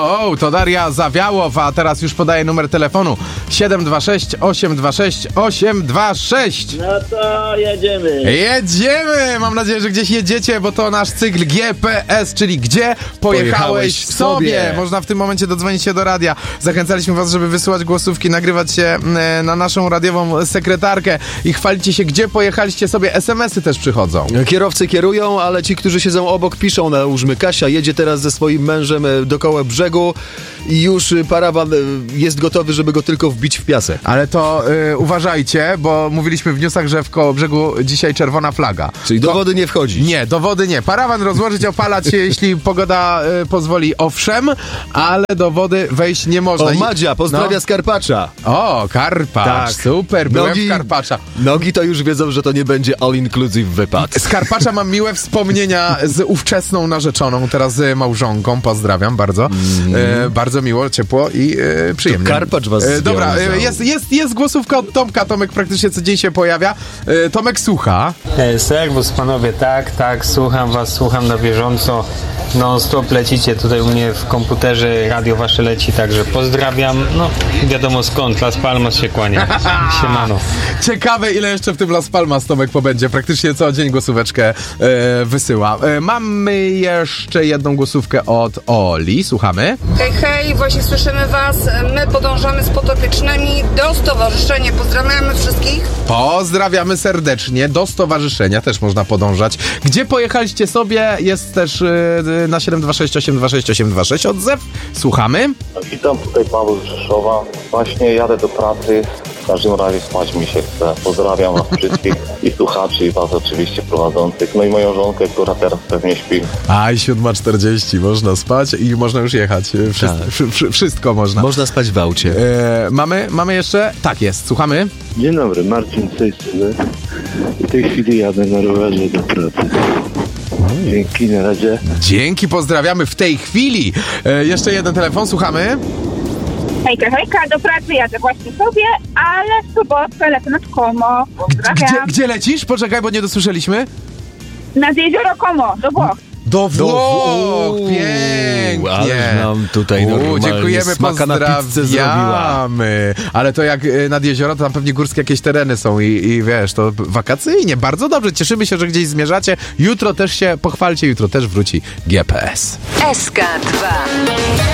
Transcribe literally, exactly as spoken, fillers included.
O, to Daria Zawiałow, a teraz już podaję numer telefonu siedem dwa sześć osiem dwa sześć osiem dwa sześć. No to jedziemy. Jedziemy! Mam nadzieję, że gdzieś jedziecie, bo to nasz cykl G P S, czyli gdzie pojechałeś, Pojechałeś w w sobie. sobie. Można w tym momencie dodzwonić się do radia. Zachęcaliśmy was, żeby wysyłać głosówki, nagrywać się e, na naszą radiową sekretarkę i chwalicie się, gdzie pojechaliście sobie. es em esy też przychodzą. Kierowcy kierują, ale ci, którzy siedzą obok, piszą. Nałóżmy, Kasia jedzie teraz ze swoim mężem e, dookoła brzegu i już e, parawan e, jest gotowy, żeby go tylko wbić w piasek. Ale to y, uważajcie, bo mówiliśmy w newsach, że w Kołobrzegu dzisiaj czerwona flaga. Czyli do Ko- wody nie wchodzi. Nie, do wody nie. Parawan rozłożyć, opalać się, jeśli pogoda y, pozwoli, owszem, ale do wody wejść nie można. O, I- Madzia, pozdrawia no. z Karpacza. O, Karpacz, Tak. super, byłem Nogi- w Karpacza. Nogi to już wiedzą, że to nie będzie all-inclusive wypad. Z Karpacza mam miłe wspomnienia z ówczesną narzeczoną, teraz z małżonką, pozdrawiam bardzo. E, bardzo miło, ciepło i e, przyjemnie. To Karpacz was e, Dobra, związał. e, jest, jest, jest głosówka od Tomka, Tomek praktycznie co dzień się pojawia. E, Tomek słucha. E, Serwus panowie, tak, tak, słucham was, słucham na bieżąco. Non stop lecicie tutaj u mnie w komputerze, radio wasze leci, także pozdrawiam. No, wiadomo skąd, Las Palmas się kłania. Siemano. Ciekawe, ile jeszcze w tym Las Palmas Tomek pobędzie. Praktycznie co dzień głosóweczkę e, wysyła. E, mamy jeszcze jedną głosówkę od Oli. Słuchamy. Hej, hej, właśnie słyszymy was. My podążamy z podopiecznymi do stowarzyszenia. Pozdrawiamy wszystkich. Pozdrawiamy serdecznie. Do stowarzyszenia też można podążać. Gdzie pojechaliście sobie? Jest też yy, na siedem dwa sześć osiem dwa sześć osiem dwa sześć odzew. Słuchamy. Witam, tutaj Paweł z Rzeszowa. Właśnie jadę do pracy. W każdym razie spać mi się chce. Pozdrawiam was wszystkich i słuchaczy, i was oczywiście prowadzących. No i moją żonkę, która teraz pewnie śpi. Aj, siódma czterdzieści. Można spać i można już jechać. Wszystko, Tak. wszy, wszy, wszystko można. Można spać w aucie. E, mamy, mamy jeszcze? Tak jest. Słuchamy. Dzień dobry, Marcin z tej strony. W tej chwili jadę na rowerze do pracy. Dzięki, na razie. Dzięki, pozdrawiamy w tej chwili. E, jeszcze jeden telefon. Słuchamy. Hejka, hejka, do pracy jadę właśnie sobie, ale w sobotę lecę nad Como. Gdzie, Pozdrawiam. gdzie lecisz? Poczekaj, bo nie dosłyszeliśmy. Nad jezioro Como, do Włoch. Do Włoch! Włoch! Pięknie! Ależ nam tutaj normalnie dziękujemy, smaka na pizzę zrobiła. pozdrawiamy. Ale to jak y, nad jezioro, to tam pewnie górskie jakieś tereny są i, i wiesz, to wakacyjnie, bardzo dobrze. Cieszymy się, że gdzieś zmierzacie. Jutro też się pochwalcie, jutro też wróci G P S. S K dwa.